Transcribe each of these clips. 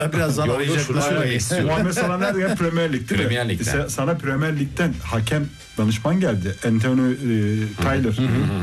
Birazdan Yo, yo, arayacaklar. şunu söylemek istiyorum. Muhammed Salah nerede? Premier Lig değil mi? Premier Lig'den. Sana Premier Lig'den hakem danışman geldi. Anthony Taylor.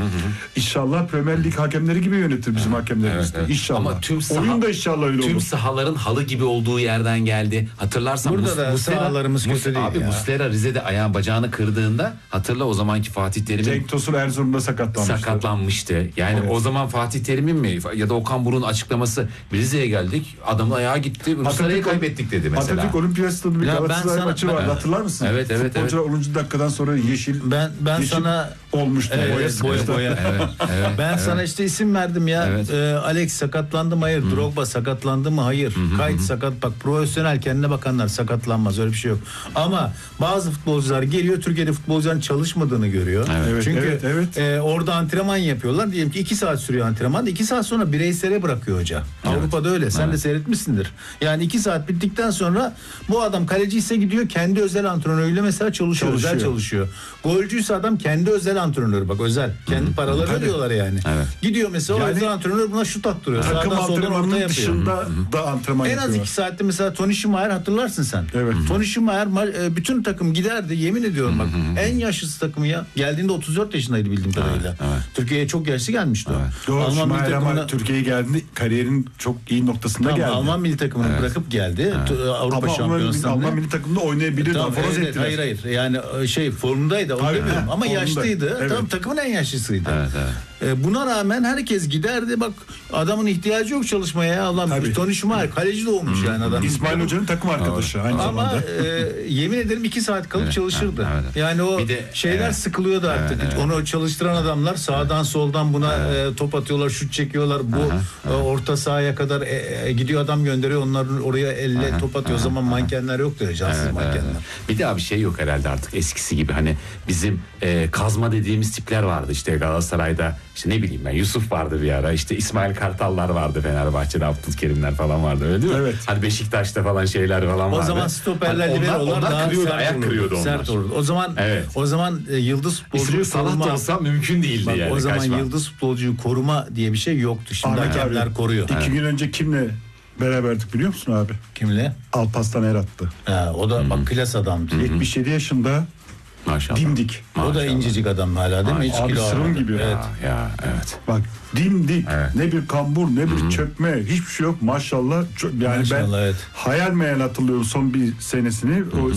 İnşallah Premier Lig hakemleri gibi yönetir bizim hakemlerimiz. Evet. İnşallah. Ama oyun da inşallah öyle tüm olur. sahaların halı gibi olduğu yerden geldi. Hatırlarsan Burada da sahalarımız kötü değil abi ya. Muslera Rize'de ayağın bacağını kırdığında hatırla, o zamanki Fatih Terim'in Cenk Tosun Erzurum'da sakatlanmıştı. Yani Evet. o zaman Fatih Terim'in mi ya da Okan Buruk'un açıklaması, Rize'ye geldik, adamın ayağı gitti, Rusya'yı kaybettik dedi mesela. Atatürk Olimpiyat Stadı'nda bir Ya ben Galatasaray sana- maçı vardı, hatırlar mısın? Evet. Futbolcular 10. dakikadan sonra yeşil Ben yeşil sana olmuştu. Evet, boya. Ben sana işte isim verdim ya. Evet. Alex sakatlandı mı? Hayır. Drogba sakatlandı mı? Hayır. Kayıt sakat. Bak, profesyonel kendine bakanlar sakatlanmaz. Öyle bir şey yok. Ama bazı futbolcular geliyor, Türkiye'de futbolcuların çalışmadığını görüyor. Evet, Çünkü evet. orada antrenman yapıyorlar. Diyelim ki 2 saat sürüyor antrenman. 2 saat sonra bireysele bırakıyor hoca. Avrupa'da öyle. Sen de seyretmişsindir. Yani 2 saat bittikten sonra bu adam kaleci ise gidiyor kendi özel antrenörüyle mesela çalışıyor. Özel çalışıyor. Golcüyse adam kendi özel antrenörü, bak özel. Kendi paraları ödüyorlar yani. Evet. Gidiyor mesela Yani- özel antrenör buna şut attırıyor. Takım Sağdan soldan orta antrenmanının yapıyor. dışında da antrenman En az yapıyorlar. 2 saatte mesela Tony Schumacher, hatırlarsın sen. Evet. Tony Schumacher bütün takım giderdi, yemin ediyorum bak. En yaşlısı takımı ya. Geldiğinde 34 yaşındaydı bildiğim kadarıyla. Türkiye'ye çok yaşlı gelmişti o. Doğru, Alman milli Schumacher ama takımına Türkiye'ye geldiğinde kariyerin çok iyi noktasında geldi. Alman milli takımını bırakıp geldi. Avrupa Ama Şampiyonası'nda. Alman milli takımda oynayabilirdi. Tamam, Aforoz evet, ettiler. hayır yani formundaydı onu Tabii, demiyorum ama formunda. yaşlıydı. Evet. Tamam, takımın en yaşlısıydı. Evet. Buna rağmen herkes giderdi, bak adamın ihtiyacı yok çalışmaya ya. Allah'ım, Tabii. Tony Schumacher kaleci doğmuş yani adam. İsmail Hoca'nın takım arkadaşı aynı Ama zamanda. yemin ederim 2 saat kalıp çalışırdı. evet. Yani o Bir de- şeyler sıkılıyordu artık. Onu çalıştıran adamlar sağdan soldan buna top atıyorlar, şut çekiyorlar. Bu orta sahaya kadar gidiyor, adam gönderiyor. Onlar oraya elle top atıyor. O zaman mankenler yoktu ya, cansız mankenler. Bir daha bir şey yok herhalde artık eskisi gibi. Hani bizim kazma dediğimiz tipler vardı işte Galatasaray'da, işte ne bileyim ben, Yusuf vardı bir ara, işte İsmail Kartallar vardı Fenerbahçe'de, Abdülkerimler falan vardı, öyle değil mi? Evet. Hani Beşiktaş'ta falan şeyler falan vardı. O zaman stoperler, Hani liberolar onlar daha kırıyordu, sert ayak olurdu. kırıyordu onlar. Sert olurdu. Evet. O zaman yıldız futbolcuyu Salah da koruma. olsa mümkün değildi Bak, yani. o zaman kaçma. yıldız futbolcuyu koruma diye bir şey yoktu. Şimdi Ahmet hakemler abi koruyor. 2 gün önce kimle beraberdik biliyor musun abi? Kimle? Alparslan Erat'tı. O da bak klas adamdı. 77 yaşında Maşallah. dimdik. O da Maşallah. incecik adam hala değil mi? 3 Abi kilo sırım aldı. gibi. Evet. Ya evet. Bak dimdik. Evet. Ne bir kambur ne bir çökme. Hiçbir şey yok maşallah. Yani Maşallah, ben evet. hayal meyal hatırlıyorum son bir senesini. O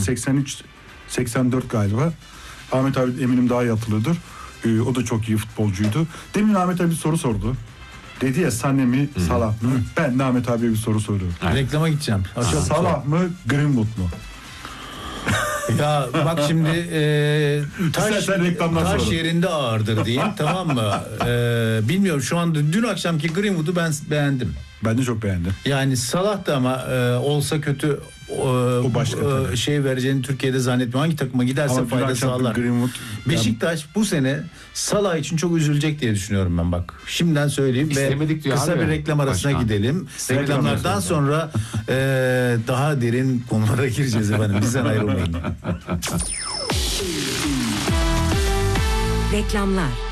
83-84 galiba. Ahmet abi eminim daha iyi hatırlıyordur. O da çok iyi futbolcuydu. Demin Ahmet abi bir soru sordu. Dedi ya Sané mi Salah mı? Ben de Ahmet abiye bir soru soruyorum. Reklama gideceğim. Salah mı Greenwood mu? Ya bak şimdi taş İstersen reklamdan sonra. yerinde ağırdır diyeyim, tamam mı? Bilmiyorum, şu anda dün akşamki Greenwood'u ben beğendim. Ben de çok beğendim. Yani Salah da ama olsa kötü başka tabii. şey vereceğini Türkiye'de zannetmiyorum. Hangi takıma giderse Ama dün fayda akşam sağlar. Greenwood Beşiktaş bu sene Salah için çok üzülecek diye düşünüyorum ben, bak. Şimdiden söyleyeyim ve İstemedik diyor kısa abi. bir reklam arasına Başkan. gidelim. İstemedik Reklamlardan ondan sonra daha derin konulara gireceğiz efendim. Bizden ayrılmayın. Reklamlar.